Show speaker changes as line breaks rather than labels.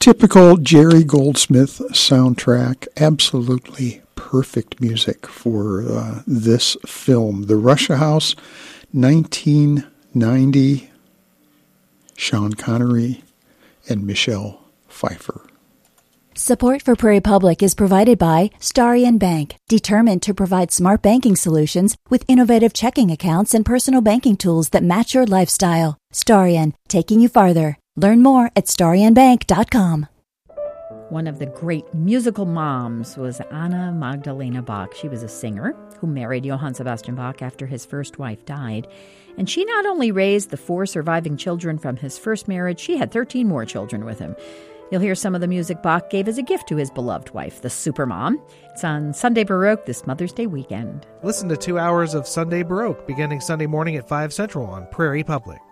Typical Jerry Goldsmith soundtrack, absolutely perfect music for this film. The Russia House, 1990, Sean Connery and Michelle Pfeiffer.
Support for Prairie Public is provided by Starion Bank, determined to provide smart banking solutions with innovative checking accounts and personal banking tools that match your lifestyle. Starion, taking you farther. Learn more at starionbank.com.
One of the great musical moms was Anna Magdalena Bach. She was a singer who married Johann Sebastian Bach after his first wife died. And she not only raised the 4 surviving children from his first marriage, she had 13 more children with him. You'll hear some of the music Bach gave as a gift to his beloved wife, the Supermom. It's on Sunday Baroque this Mother's Day weekend.
Listen to 2 hours of Sunday Baroque beginning Sunday morning at 5 Central on Prairie Public.